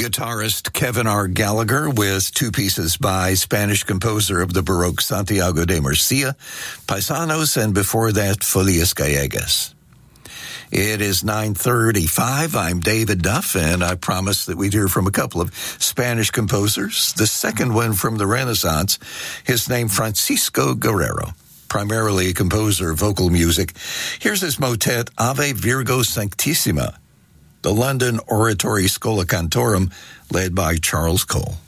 guitarist Kevin R. Gallagher with two pieces by Spanish composer of the Baroque Santiago de Murcia, Paisanos, and before that, Folias Gallegas. It is 9:35. I'm David Duff, and I promised that we'd hear from a couple of Spanish composers. The second one from the Renaissance, his name Francisco Guerrero, primarily a composer of vocal music. Here's his motet, Ave Virgo Sanctissima, the London Oratory Schola Cantorum, led by Charles Cole.